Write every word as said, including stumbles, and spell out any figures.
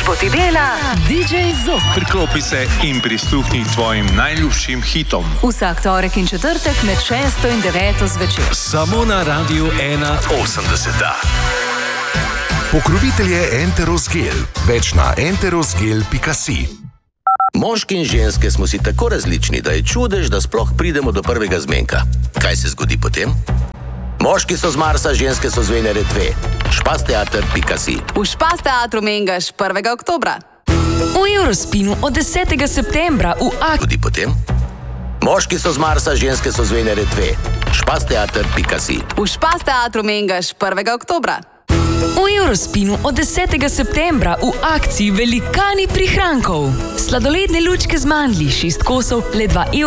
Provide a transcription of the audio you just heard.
Službo ti dela dý džej Zob. Priklopi se in prisluhni tvojim najljubšim hitom. Vsak torek in četrtek med šesto in deveto zvečer. Samo na Radiu ena osemdeset. Pokrovitelj je Enterosgel. Več na enterosgel pika si. Moški in ženske smo si tako različni, da je čudež, da sploh pridemo do prvega zmenka. Kaj se zgodi potem? Moški so z Marsa, ženske so z Venere dve. špasteater pika si. V Špas teatru Mengaš prvega oktobra. V Eurospinu od desetega septembra v Ak... Tudi potem? Moški so z Marsa, ženske so z Venere dve. špasteater pika si. V Špas teatru Mengaš prvega oktobra. V Eurospinu od desetega septembra v akciji Velikani prihrankov. Sladoledne lučke z mandlji, šest kosov, le dva evra.